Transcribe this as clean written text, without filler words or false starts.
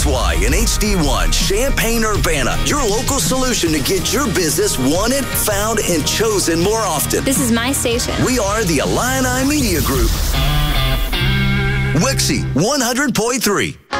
WXY and HD1, Champaign-Urbana, your local solution to get your business wanted, found, and chosen more often. This is my station. We are the Illini Media Group. WXY 100.3.